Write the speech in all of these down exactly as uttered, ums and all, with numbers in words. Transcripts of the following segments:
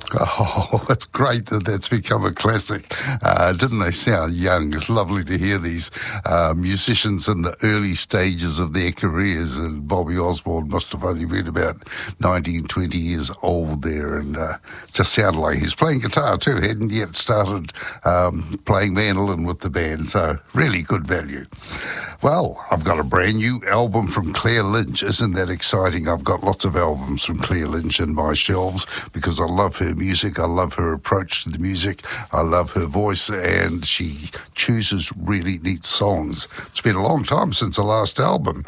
Oh, it's great that that's become a classic. Uh, didn't they sound young? It's lovely to hear these uh, musicians in the early stages of their careers. And Bobby Osborne must have only been about nineteen, twenty years old there, and uh, just sounded like he's playing guitar too. Hadn't yet started um, playing mandolin with the band, so really good value. Well, I've got a brand new album from Claire Lynch. Isn't that exciting? I've got lots of albums from Claire Lynch in my shelves because I love her music. I love her approach to the music. I love her voice, and she chooses really neat songs. It's been a long time since the last album,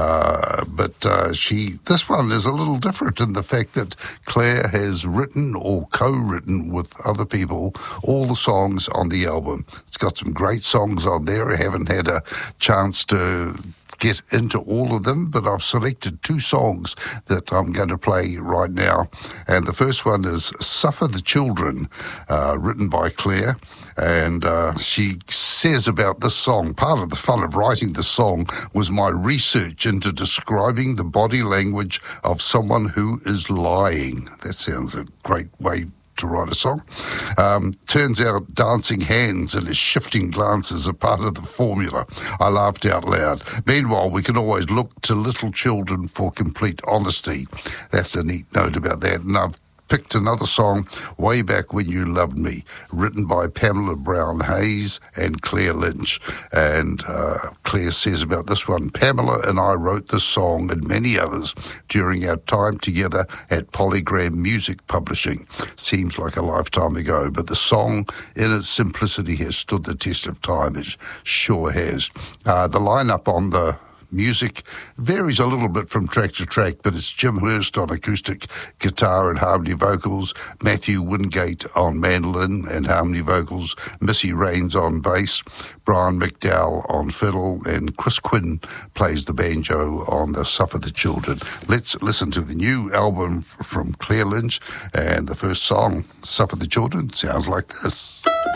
uh, but uh, she this one is a little different in the fact that Claire has written or co-written with other people all the songs on the album. It's got some great songs on there. I haven't had a chance to get into all of them, but I've selected two songs that I'm going to play right now. And the first one is Suffer the Children, uh, written by Claire. And uh, she says about this song, part of the fun of writing the song was my research into describing the body language of someone who is lying. That sounds a great way to write a song. Um, turns out dancing hands and his shifting glances are part of the formula. I laughed out loud. Meanwhile, we can always look to little children for complete honesty. That's a neat note about that. And I've picked another song, Way Back When You Loved Me, written by Pamela Brown Hayes and Claire Lynch. And uh, Claire says about this one, Pamela and I wrote this song and many others during our time together at Polygram Music Publishing. Seems like a lifetime ago, but the song in its simplicity has stood the test of time. It sure has. Uh, the lineup on the music varies a little bit from track to track, but it's Jim Hurst on acoustic guitar and harmony vocals, Matthew Wingate on mandolin and harmony vocals, Missy Raines on bass, Brian McDowell on fiddle, and Chris Quinn plays the banjo on the Suffer the Children. Let's listen to the new album from Claire Lynch, and the first song, Suffer the Children, sounds like this.